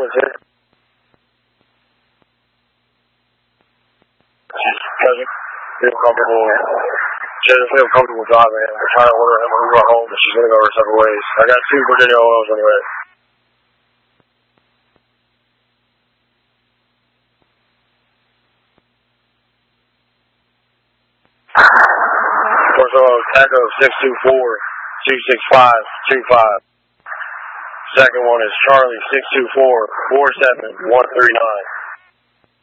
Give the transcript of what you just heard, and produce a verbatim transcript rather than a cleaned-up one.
here. Doesn't feel comfortable. She doesn't feel comfortable driving. We're trying to order him when we go home, but she's going to go her separate ways. I got two Virginia O Ls anyway. First of all, Echo six two four, two six five two five. Second one is Charlie six two four, four seven one three nine.